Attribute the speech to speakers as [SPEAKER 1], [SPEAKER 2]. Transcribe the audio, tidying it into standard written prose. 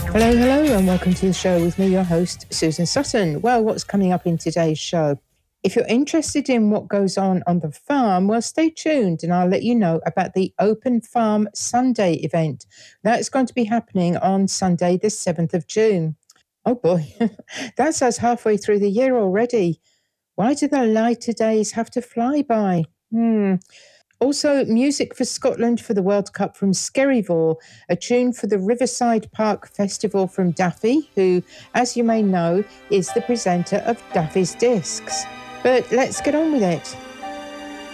[SPEAKER 1] Hello, hello, and welcome to the show with me, your host, Susan Sutton. Well, what's coming up in today's show? If you're interested in what goes on the farm, well, stay tuned and I'll let you know about the Open Farm Sunday event. That's going to be happening on Sunday, the 7th of June. Oh boy, that's us halfway through the year already. Why do the lighter days have to fly by? Also, music for Scotland for the World Cup from Skerryvore, a tune for the Riverside Park Festival from Daffy, who, as you may know, is the presenter of Daffy's Discs. But let's get on with it.